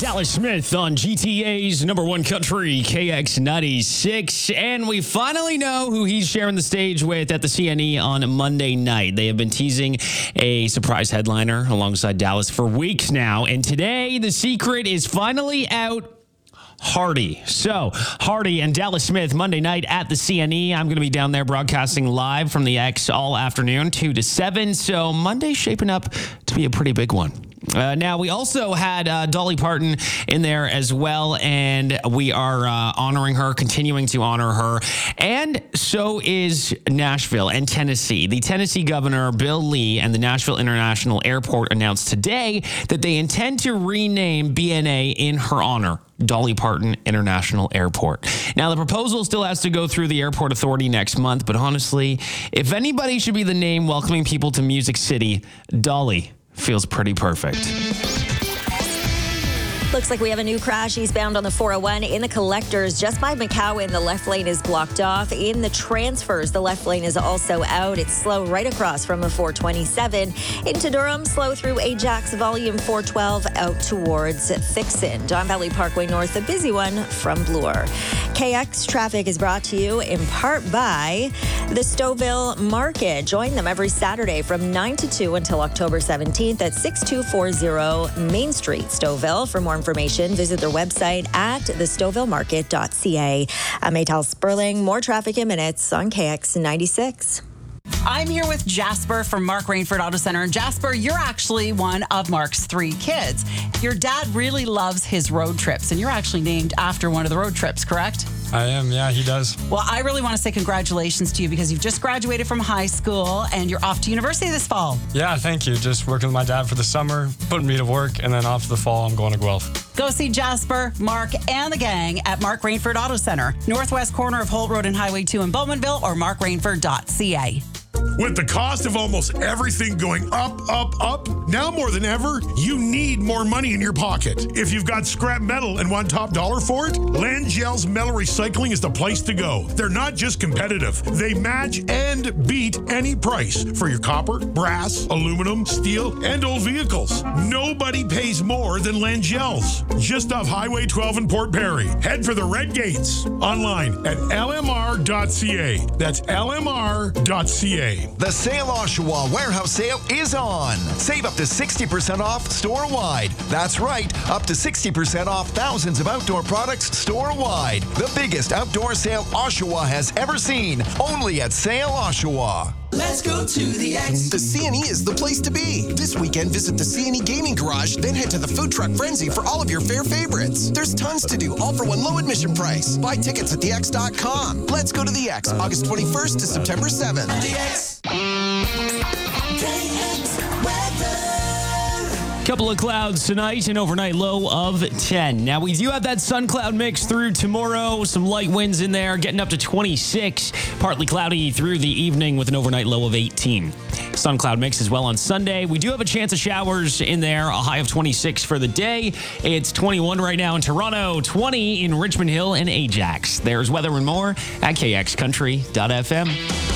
Dallas Smith on GTA's number one country, KX96. And we finally know who he's sharing the stage with at the CNE on Monday night. They have been teasing a surprise headliner alongside Dallas for weeks now. And today, the secret is finally out. Hardy. So, Hardy and Dallas Smith Monday night at the CNE. I'm going to be down there broadcasting live from the X all afternoon, 2 to 7. So, Monday's shaping up to be a pretty big one. Now, we also had Dolly Parton in there as well, and we are honoring her, continuing to honor her. And so is Nashville and Tennessee. The Tennessee governor, Bill Lee, and the Nashville International Airport announced today that they intend to rename BNA in her honor, Dolly Parton International Airport. Now, the proposal still has to go through the airport authority next month, but honestly, if anybody should be the name welcoming people to Music City, Dolly feels pretty perfect. Looks like we have a new crash eastbound on the 401 in the collectors just by McCowan. The left lane is blocked off. In the transfers, the left lane is also out. It's slow right across from the 427 into Durham, slow through Ajax, volume 412 out towards Thixon. Don Valley Parkway North, a busy one from Bloor. KX traffic is brought to you in part by the Stouffville Market. Join them every Saturday from 9 to 2 until October 17th at 6240 Main Street, Stouffville. For more information, visit their website at thestouffvillemarket.ca. I'm Maytal Sperling. More traffic in minutes on KX 96. I'm here with Jasper from Mark Rainford Auto Center. And Jasper, you're actually one of Mark's 3 kids. Your dad really loves his road trips, and you're actually named after one of the road trips, correct? I am, yeah, he does. Well, I really want to say congratulations to you because you've just graduated from high school and you're off to university this fall. Yeah, thank you. Just working with my dad for the summer, putting me to work, and then after the fall, I'm going to Guelph. Go see Jasper, Mark, and the gang at Mark Rainford Auto Center, northwest corner of Holt Road and Highway 2 in Bowmanville, or markrainford.ca. With the cost of almost everything going up, now more than ever, you need more money in your pocket. If you've got scrap metal and want top dollar for it, Langell's Metal Recycling is the place to go. They're not just competitive. They match and beat any price for your copper, brass, aluminum, steel, and old vehicles. Nobody pays more than Langell's. Just off Highway 12 in Port Perry. Head for the Red Gates. Online at lmr.ca. That's lmr.ca. The Sale Oshawa Warehouse Sale is on. Save up to 60% off store-wide. That's right, up to 60% off thousands of outdoor products store-wide. The biggest outdoor sale Oshawa has ever seen. Only at Sale Oshawa. Let's go to the X. The CNE is the place to be. This weekend, visit the CNE Gaming Garage, then head to the Food Truck Frenzy for all of your fair favorites. There's tons to do, all for one low admission price. Buy tickets at thex.com. Let's go to the X, August 21st to September 7th. The X. KX weather. Couple of clouds tonight, an overnight low of 10. Now, we do have that sun cloud mix through tomorrow. Some light winds in there, getting up to 26. Partly cloudy through the evening with an overnight low of 18. Sun cloud mix as well on Sunday. We do have a chance of showers in there, a high of 26 for the day. It's 21 right now in Toronto, 20 in Richmond Hill and Ajax. There's weather and more at kxcountry.fm.